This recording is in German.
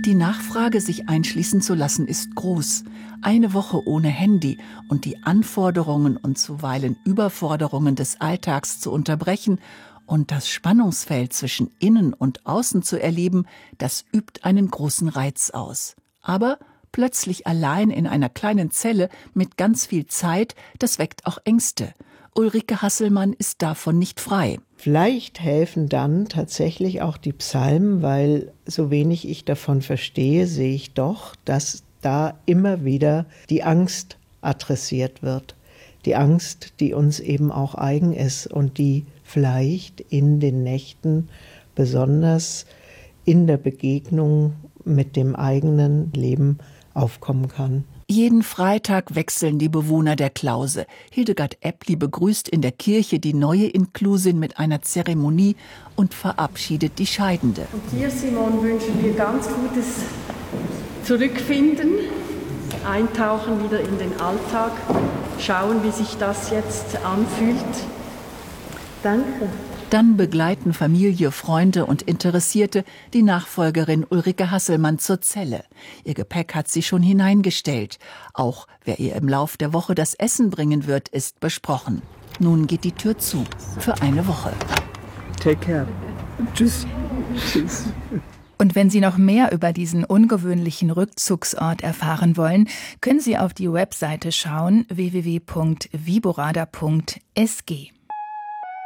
Die Nachfrage, sich einschließen zu lassen, ist groß. Eine Woche ohne Handy und die Anforderungen und zuweilen Überforderungen des Alltags zu unterbrechen und das Spannungsfeld zwischen Innen und Außen zu erleben, das übt einen großen Reiz aus. Aber plötzlich allein in einer kleinen Zelle mit ganz viel Zeit, das weckt auch Ängste. Ulrike Hasselmann ist davon nicht frei. Vielleicht helfen dann tatsächlich auch die Psalmen, weil so wenig ich davon verstehe, sehe ich doch, dass da immer wieder die Angst adressiert wird. Die Angst, die uns eben auch eigen ist und die vielleicht in den Nächten besonders in der Begegnung mit dem eigenen Leben aufkommen kann. Jeden Freitag wechseln die Bewohner der Klause. Hildegard Eppli begrüßt in der Kirche die neue Inklusin mit einer Zeremonie und verabschiedet die Scheidende. Und dir, Simon, wünschen wir ganz gutes Zurückfinden, Eintauchen wieder in den Alltag, schauen, wie sich das jetzt anfühlt. Danke. Dann begleiten Familie, Freunde und Interessierte die Nachfolgerin Ulrike Hasselmann zur Zelle. Ihr Gepäck hat sie schon hineingestellt. Auch wer ihr im Lauf der Woche das Essen bringen wird, ist besprochen. Nun geht die Tür zu. Für eine Woche. Take care. Tschüss. Tschüss. Und wenn Sie noch mehr über diesen ungewöhnlichen Rückzugsort erfahren wollen, können Sie auf die Webseite schauen: www.viborada.sg.